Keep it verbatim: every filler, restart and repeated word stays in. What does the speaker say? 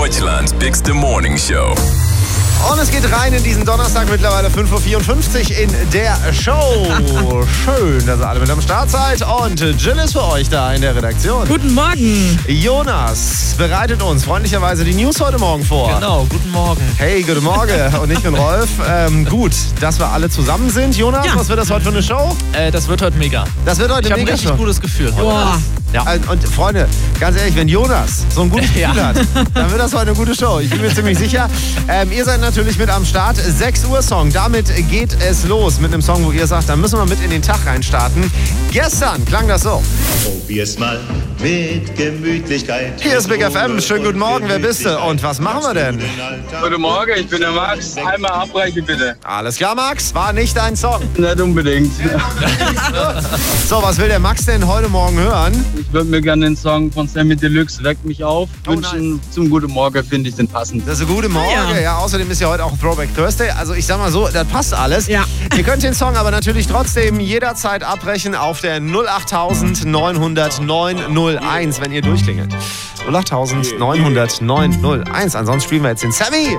Deutschlands bigste Morning Show. Und es geht rein in diesen Donnerstag, mittlerweile fünf Uhr vierundfünfzig in der Show. Schön, dass ihr alle mit am Start seid. Und Jill ist für euch da in der Redaktion. Guten Morgen. Jonas bereitet uns freundlicherweise die News heute Morgen vor. Genau, guten Morgen. Hey, guten Morgen. Und ich bin Rolf. Ähm, gut, dass wir alle zusammen sind. Jonas, Ja. was wird das heute für eine Show? Äh, das wird heute mega. Das wird heute Ich eine habe ein mega richtig Show. gutes Gefühl heute. Boah. Ja. Und Freunde, ganz ehrlich, wenn Jonas so ein gutes Gefühl Ja. hat, dann wird das heute eine gute Show. Ich bin mir ziemlich sicher. Ähm, ihr seid natürlich mit am Start. sechs Uhr Song. Damit geht es los mit einem Song, wo ihr sagt, da müssen wir mit in den Tag reinstarten. Gestern klang das so. Probier's mal mit Gemütlichkeit. Hier ist Big F M. Schönen guten Morgen. Wer bist du? Und was machen wir denn? Guten Morgen, ich bin der Max. Einmal abbrechen bitte. Alles klar, Max? War nicht dein Song. Nicht unbedingt. So, was will der Max denn heute Morgen hören? Ich würde mir gerne den Song von Sammy Deluxe Weck mich auf Oh, wünschen. Zum Guten Morgen finde ich den passend. Das ist eine gute Morgen. Ja. Ja. Außerdem ist ja heute auch Throwback Thursday. Also ich sag mal so, das passt alles. Ja. Ihr könnt den Song aber natürlich trotzdem jederzeit abbrechen auf der null acht neun null null neun null eins, wenn ihr durchklingelt. null acht neun null null neun null eins. Ansonsten spielen wir jetzt den Sammy.